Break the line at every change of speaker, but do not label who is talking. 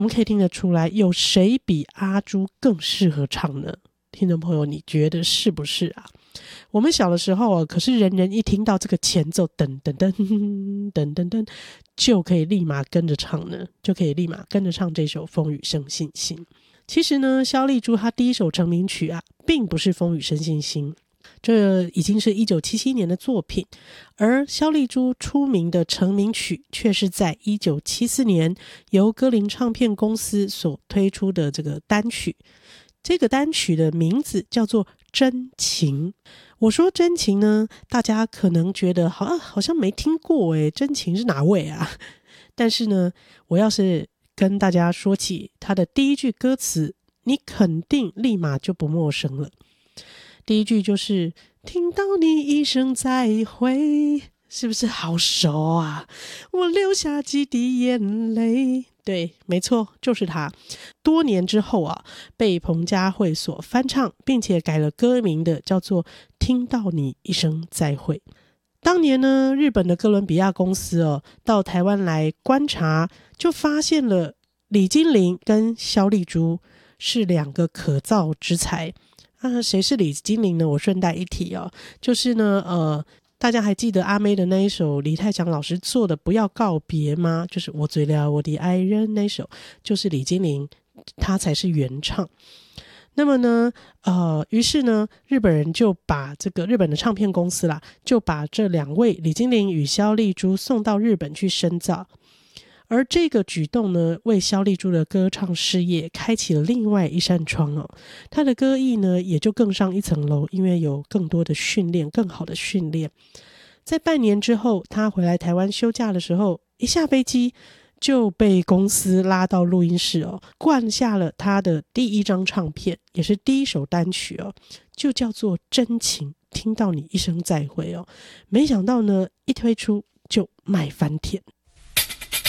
我们可以听得出来，有谁比阿朱更适合唱呢？听众朋友，你觉得是不是啊？我们小的时候可是人人一听到这个前奏噔噔噔噔噔噔，就可以立马跟着唱呢，就可以立马跟着唱这首《风雨生信心》。其实呢，萧丽珠她第一首成名曲啊，并不是《风雨生信心》，这已经是1977年的作品，而萧丽珠出名的成名曲却是在1974年由歌林唱片公司所推出的这个单曲。这个单曲的名字叫做《真情》。我说真情呢，大家可能觉得好像没听过耶，真情是哪位啊？但是呢，我要是跟大家说起他的第一句歌词，你肯定立马就不陌生了。第一句就是听到你一声再会，是不是好熟啊？我流下几滴眼泪。对，没错，就是他。多年之后啊，被彭佳慧所翻唱，并且改了歌名的，叫做《听到你一声再会》。当年呢，日本的哥伦比亚公司到台湾来观察，就发现了李金玲跟萧丽珠是两个可造之才。谁是李金玲呢？我顺带一提就是呢，大家还记得阿妹的那一首李泰祥老师做的《不要告别》吗？就是我醉了我的爱人那首，就是李金玲她才是原唱。那么呢，于是呢，日本人就把这个日本的唱片公司啦，就把这两位李金玲与萧丽珠送到日本去深造。而这个举动呢，为萧丽珠的歌唱事业开启了另外一扇窗她的歌艺呢，也就更上一层楼，因为有更多的训练，更好的训练。在半年之后，她回来台湾休假的时候，一下飞机就被公司拉到录音室灌下了她的第一张唱片，也是第一首单曲就叫做《真情》，听到你一声再会没想到呢，一推出就卖翻天。